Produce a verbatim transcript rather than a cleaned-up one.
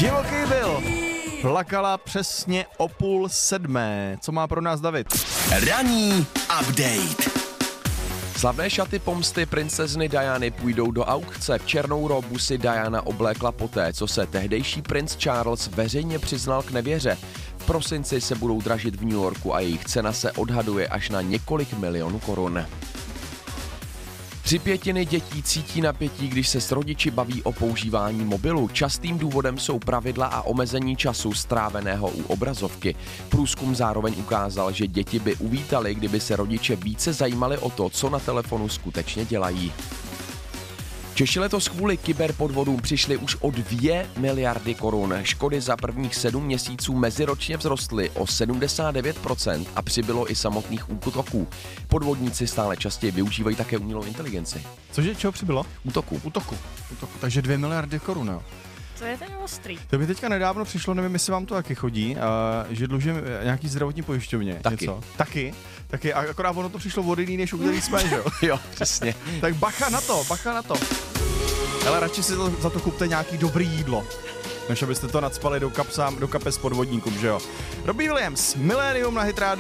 Divoký byl. Plakala přesně o půl sedmé. Co má pro nás David? Ranní update. Slavné šaty pomsty princezny Diany půjdou do aukce. Černou robu si Diana oblékla poté, co se tehdejší princ Charles veřejně přiznal k nevěře. V prosinci se budou dražit v New Yorku a jejich cena se odhaduje až na několik milionů korun. Tři pětiny dětí cítí napětí, když se s rodiči baví o používání mobilu. Častým důvodem jsou pravidla a omezení času stráveného u obrazovky. Průzkum zároveň ukázal, že děti by uvítali, kdyby se rodiče více zajímali o to, co na telefonu skutečně dělají. Češi letos kvůli kyberpodvodům přišli už o dvě miliardy korun. Škody za prvních sedm měsíců meziročně vzrostly o sedmdesát devět procent a přibylo i samotných útoků. Podvodníci stále častěji využívají také umělou inteligenci. Cože, čeho přibylo? Útoku. Útoku. Útoku. Takže dvě miliardy korun, jo. To je ten ostrý. To mi teďka nedávno přišlo, nevím, jestli vám to taky chodí, uh, že dlužím nějaký zdravotní pojišťovně. Taky. Něco. Taky. Taky. A akorát ono to přišlo od jiný, než u který jsme, že jo? Jo, přesně. Tak bacha na to, bacha na to. Ale radši si to, za to kupte nějaký dobrý jídlo, než abyste to nacpali do, kapsám, do kapes podvodníkům, že jo? Robbie Williams, Millennium na Hit Radio.